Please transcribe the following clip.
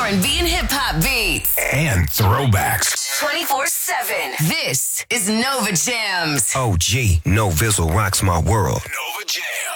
R&B and hip hop beats. And throwbacks. 24/7. This is Nova Jams. OG, No Vizzle rocks my world. Nova Jams.